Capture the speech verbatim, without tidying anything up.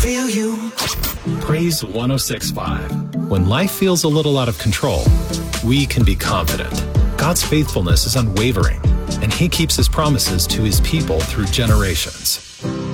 feel you. Praise one oh six point five. When life feels a little out of control, we can be confident. God's faithfulness is unwavering, and He keeps His promises to His people through generations.